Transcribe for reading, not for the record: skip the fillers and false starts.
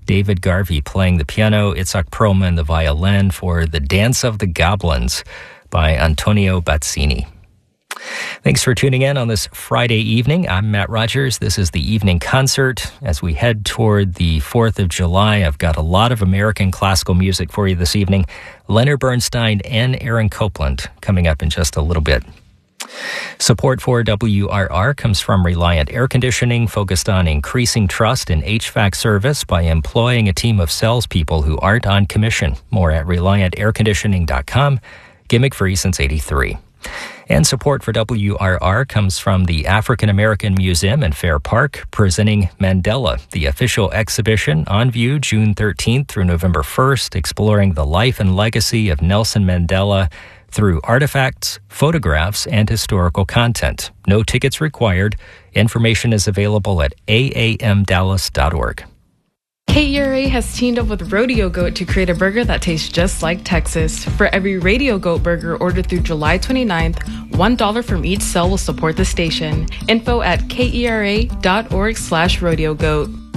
David Garvey playing the piano, Itzhak Perlman the violin for The Dance of the Goblins by Antonio Bazzini. Thanks for tuning in on this Friday evening. I'm Matt Rogers. This is the evening concert. As we head toward the 4th of July, I've got a lot of American classical music for you this evening. Leonard Bernstein and Aaron Copland coming up in just a little bit. Support for WRR comes from Reliant Air Conditioning, focused on increasing trust in HVAC service by employing a team of salespeople who aren't on commission. More at ReliantAirConditioning.com. Gimmick free since '83. And support for WRR comes from the African American Museum in Fair Park, presenting Mandela, the official exhibition on view June 13th through November 1st, exploring the life and legacy of Nelson Mandela through artifacts, photographs, and historical content. No tickets required. Information is available at aamdallas.org. KERA has teamed up with Rodeo Goat to create a burger that tastes just like Texas. For every Radio Goat burger ordered through July 29th, $1 from each sale will support the station. Info at kera.org/rodeogoat.